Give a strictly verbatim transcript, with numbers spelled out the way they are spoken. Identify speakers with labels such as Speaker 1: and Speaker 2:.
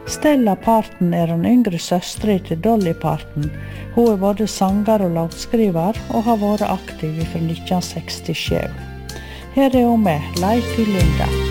Speaker 1: Stella Parton er den yngre søsteren til Dolly Parton. Hun er både sanger og låtskriver, og har vært aktiv fra nitten sekstisju. Her er hun med, Leif i Linda.